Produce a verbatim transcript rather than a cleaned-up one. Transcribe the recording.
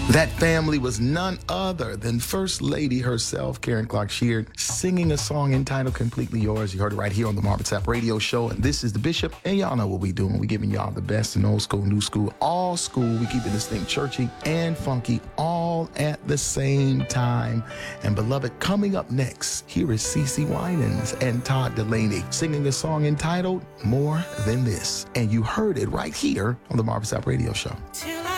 That family was none other than First Lady herself, Karen Clark Sheard, singing a song entitled Completely Yours. You heard it right here on the Marvin Sapp Radio Show. And this is the Bishop. And y'all know what we doing. We giving y'all the best in old school, new school, all school. We keeping this thing churchy and funky all at the same time. And beloved, coming up next, here is CeCe Winans and Todd Delaney singing a song entitled More Than This. And you heard it right here on the Marvin Sapp Radio Show.